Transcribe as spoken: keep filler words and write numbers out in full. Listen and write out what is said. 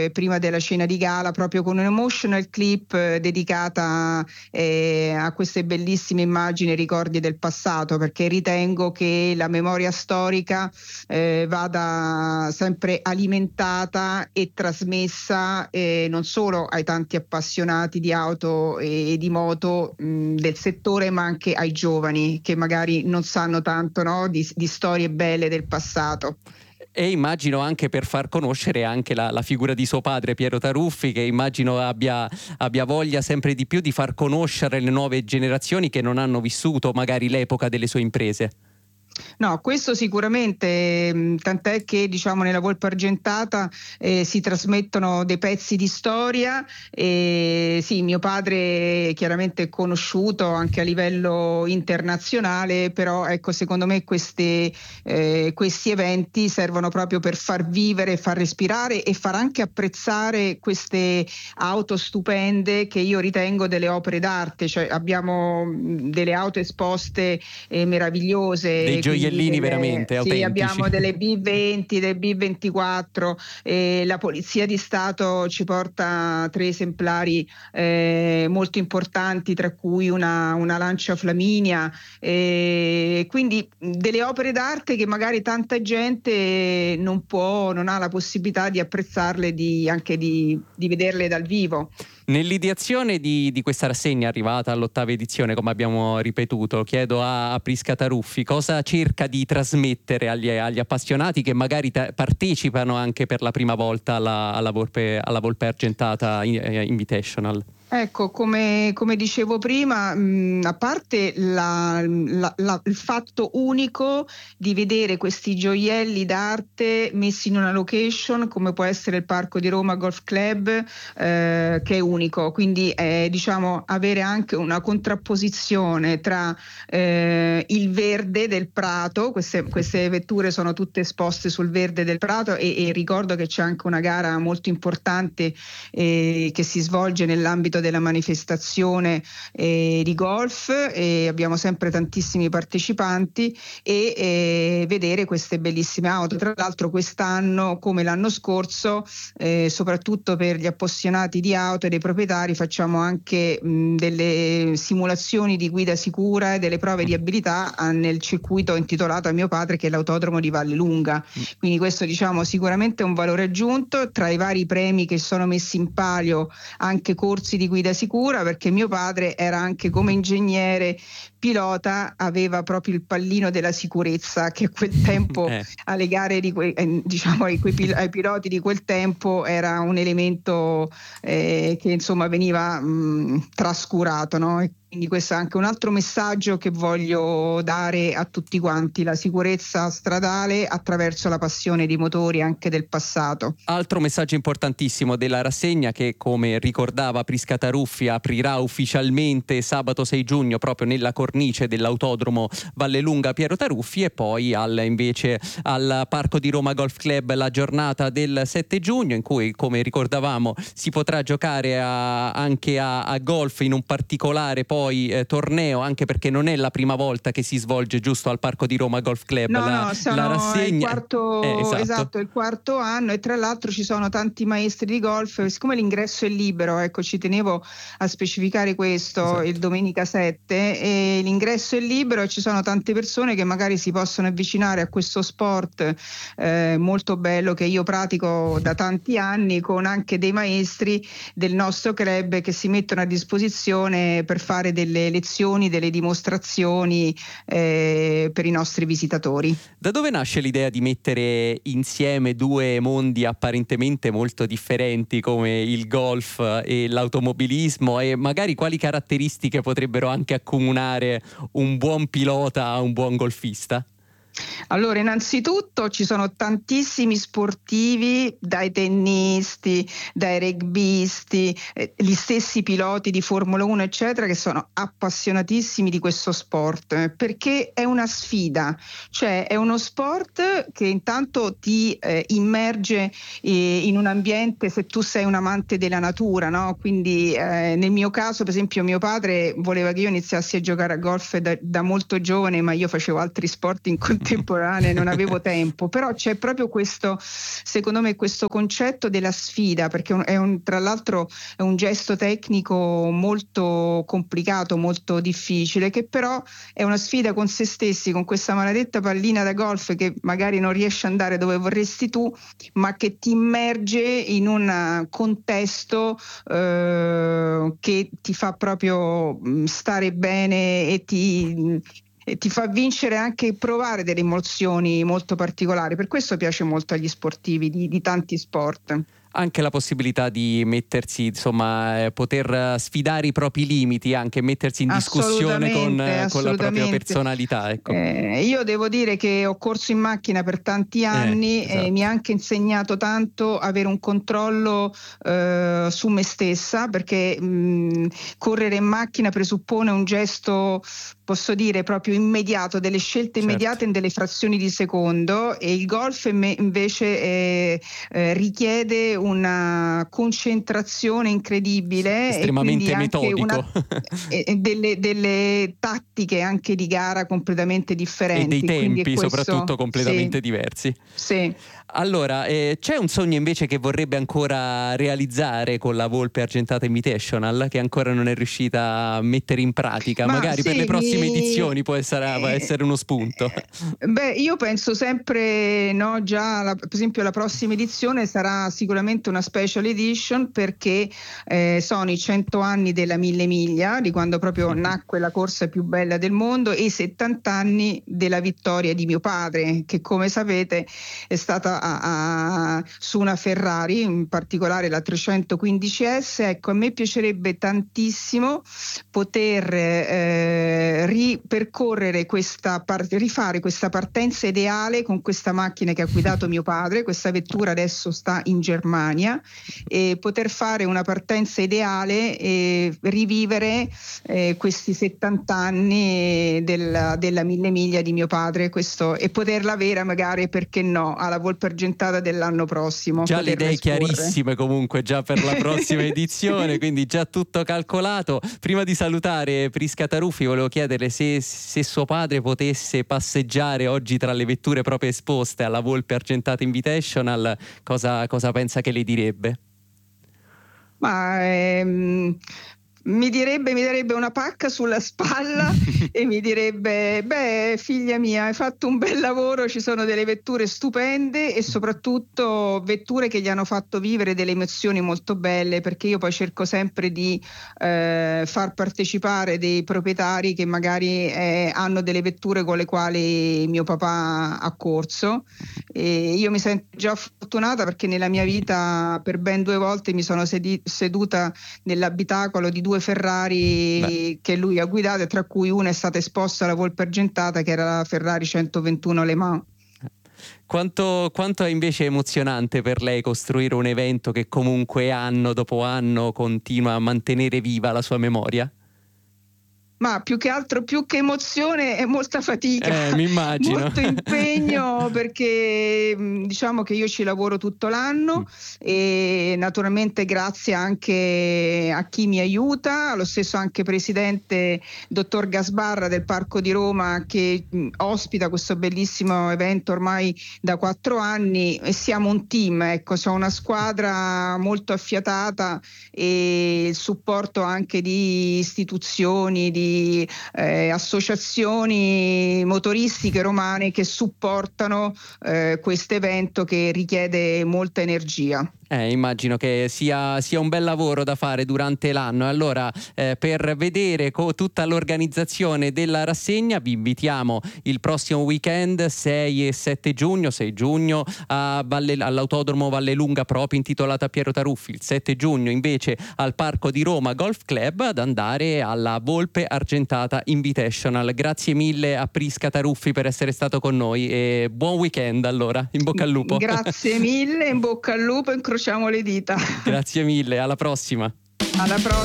eh, prima della cena di gala, proprio con un emotional clip eh, dedicata eh, a queste bellissime immagini e ricordi del passato, perché ritengo che la memoria storica eh, vada sempre alimentata e trasmessa eh, non solo ai tanti appassionati di auto e di moto mh, del settore, ma anche ai giovani che magari non sanno tanto, no, di, di storie belle del passato. E immagino anche per far conoscere anche la, la figura di suo padre Piero Taruffi, che immagino abbia, abbia voglia sempre di più di far conoscere le nuove generazioni che non hanno vissuto magari l'epoca delle sue imprese. No, questo sicuramente, mh, tant'è che diciamo nella Volpe Argentata eh, si trasmettono dei pezzi di storia e sì, mio padre chiaramente è conosciuto anche a livello internazionale, però ecco, secondo me queste, eh, questi eventi servono proprio per far vivere, far respirare e far anche apprezzare queste auto stupende che io ritengo delle opere d'arte, cioè abbiamo mh, delle auto esposte eh, meravigliose. Dei gioiellini delle, veramente sì, autentici. Abbiamo delle B venti, delle B ventiquattro, eh, la Polizia di Stato ci porta tre esemplari eh, molto importanti, tra cui una, una Lancia Flaminia, eh, quindi delle opere d'arte che magari tanta gente non può, non ha la possibilità di apprezzarle, di, anche di, di vederle dal vivo. Nell'ideazione di, di questa rassegna arrivata all'ottava edizione, come abbiamo ripetuto, chiedo a, a Prisca Taruffi cosa cerca di trasmettere agli, agli appassionati che magari ta- partecipano anche per la prima volta alla, alla, Volpe, alla Volpe Argentata Invitational. Ecco, come, come dicevo prima, mh, a parte la, la, la, il fatto unico di vedere questi gioielli d'arte messi in una location come può essere il Parco di Roma Golf Club, eh, che è unico, quindi è, diciamo, avere anche una contrapposizione tra eh, il verde del prato, queste, queste vetture sono tutte esposte sul verde del prato e, e ricordo che c'è anche una gara molto importante eh, che si svolge nell'ambito della manifestazione eh, di golf e abbiamo sempre tantissimi partecipanti e eh, vedere queste bellissime auto. Tra l'altro quest'anno, come l'anno scorso, eh, soprattutto per gli appassionati di auto e dei proprietari, facciamo anche mh, delle simulazioni di guida sicura e delle prove di abilità a, nel circuito intitolato a mio padre, che è l'autodromo di Vallelunga. Quindi questo, diciamo, sicuramente è un valore aggiunto. Tra i vari premi che sono messi in palio anche corsi di guida sicura, perché mio padre era anche come ingegnere pilota, aveva proprio il pallino della sicurezza che a quel tempo eh. alle gare di que, eh, diciamo ai, quei, ai piloti di quel tempo era un elemento eh, che insomma veniva mh, trascurato, no? E quindi questo è anche un altro messaggio che voglio dare a tutti quanti: la sicurezza stradale attraverso la passione di motori anche del passato. Altro messaggio importantissimo della rassegna, che come ricordava Prisca Taruffi aprirà ufficialmente sabato sei giugno proprio nella cornice dell'autodromo Vallelunga Piero Taruffi, e poi al, invece al Parco di Roma Golf Club la giornata del sette giugno, in cui, come ricordavamo, si potrà giocare a, anche a, a golf in un particolare poi eh, torneo, anche perché non è la prima volta che si svolge giusto al Parco di Roma Golf Club. No, la, no, sono la rassegna il quarto, eh, esatto. esatto, il quarto anno, e tra l'altro ci sono tanti maestri di golf. Siccome l'ingresso è libero, ecco, ci tenevo a specificare questo, esatto. Il domenica sette, e l'ingresso è libero e ci sono tante persone che magari si possono avvicinare a questo sport eh, molto bello che io pratico da tanti anni, con anche dei maestri del nostro club che si mettono a disposizione per fare delle lezioni, delle dimostrazioni eh, per i nostri visitatori. Da dove nasce l'idea di mettere insieme due mondi apparentemente molto differenti come il golf e l'automobilismo, e magari quali caratteristiche potrebbero anche accomunare un buon pilota a un buon golfista? Allora, innanzitutto ci sono tantissimi sportivi, dai tennisti, dai rugbisti, eh, gli stessi piloti di Formula uno, eccetera, che sono appassionatissimi di questo sport, eh, perché è una sfida, cioè è uno sport che intanto ti eh, immerge eh, in un ambiente, se tu sei un amante della natura, no? Quindi eh, nel mio caso, per esempio, mio padre voleva che io iniziassi a giocare a golf da, da molto giovane, ma io facevo altri sport in contemporanea, non avevo tempo, però c'è proprio questo, secondo me, questo concetto della sfida, perché è un, tra l'altro è un gesto tecnico molto complicato, molto difficile, che però è una sfida con se stessi, con questa maledetta pallina da golf che magari non riesce ad andare dove vorresti tu, ma che ti immerge in un contesto eh, che ti fa proprio stare bene e ti, e ti fa vincere, anche provare delle emozioni molto particolari. Per questo piace molto agli sportivi di, di tanti sport. Anche la possibilità di mettersi, insomma, eh, poter sfidare i propri limiti, anche mettersi in discussione con, con la propria personalità. Ecco. Eh, io devo dire che ho corso in macchina per tanti anni, eh, esatto. E mi ha anche insegnato tanto avere un controllo eh, su me stessa, perché mh, correre in macchina presuppone un gesto, posso dire, proprio immediato, delle scelte certo. immediate in delle frazioni di secondo, e il golf invece eh, eh, richiede una concentrazione incredibile, estremamente e quindi metodico, anche una, e delle, delle tattiche anche di gara completamente differenti, e dei tempi questo, soprattutto completamente sì, diversi. Sì. Allora, eh, c'è un sogno invece che vorrebbe ancora realizzare con la Volpe Argentata Invitational, che ancora non è riuscita a mettere in pratica? Ma magari sì, per le prossime mi... edizioni può essere, può essere uno spunto. Beh, io penso sempre, no, già la, per esempio la prossima edizione sarà sicuramente una special edition, perché eh, sono i cento anni della Mille Miglia, di quando proprio nacque la corsa più bella del mondo, e i settanta anni della vittoria di mio padre, che come sapete è stata a, a, su una Ferrari, in particolare la trecentoquindici S. Ecco, a me piacerebbe tantissimo poter eh, ripercorrere questa parte, rifare questa partenza ideale con questa macchina che ha guidato mio padre. Questa vettura adesso sta in Germania, e poter fare una partenza ideale e rivivere eh, questi settanta anni della, della Mille Miglia di mio padre, questo, e poterla avere magari, perché no, alla Volpe Argentata dell'anno prossimo. Già le idee esporre. chiarissime comunque già per la prossima edizione, quindi già tutto calcolato. Prima di salutare Prisca Taruffi, volevo chiederle se, se suo padre potesse passeggiare oggi tra le vetture proprio esposte alla Volpe Argentata Invitational, cosa, cosa pensa che le direbbe? Ma ehm... Mi direbbe, mi darebbe una pacca sulla spalla e mi direbbe: beh, figlia mia, hai fatto un bel lavoro, ci sono delle vetture stupende, e soprattutto vetture che gli hanno fatto vivere delle emozioni molto belle, perché io poi cerco sempre di eh, far partecipare dei proprietari che magari eh, hanno delle vetture con le quali mio papà ha corso, e io mi sento già fortunata, perché nella mia vita per ben due volte mi sono sedi- seduta nell'abitacolo di due Ferrari Beh. che lui ha guidato, tra cui una è stata esposta alla Volpe Argentata, che era la Ferrari centoventuno Le Mans. Quanto, quanto è invece emozionante per lei costruire un evento che comunque anno dopo anno continua a mantenere viva la sua memoria? Ma più che altro, più che emozione, è molta fatica, eh, mi immagino. molto impegno, perché diciamo che io ci lavoro tutto l'anno mm. e naturalmente grazie anche a chi mi aiuta, lo stesso anche presidente dottor Gasbarra del Parco di Roma, che mh, ospita questo bellissimo evento ormai da quattro anni, e siamo un team, ecco, sono una squadra molto affiatata, e il supporto anche di istituzioni, di Eh, associazioni motoristiche romane che supportano eh, questo evento che richiede molta energia. Eh, immagino che sia, sia un bel lavoro da fare durante l'anno. Allora, eh, per vedere co- tutta l'organizzazione della rassegna vi invitiamo il prossimo weekend sei e sette giugno, sei giugno a Valle, all'Autodromo Vallelunga, proprio intitolata a Piero Taruffi, il sette giugno invece al Parco di Roma Golf Club, ad andare alla Volpe Argentata Invitational. Grazie mille a Prisca Taruffi per essere stato con noi, e buon weekend allora, in bocca al lupo. Grazie mille, in bocca al lupo, incrociamo le dita. Grazie mille, alla prossima. Alla prossima.